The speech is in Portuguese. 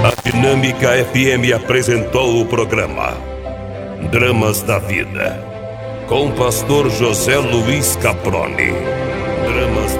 Dinâmica FM apresentou o programa Dramas da Vida, com o pastor José Luiz Caproni. Dramas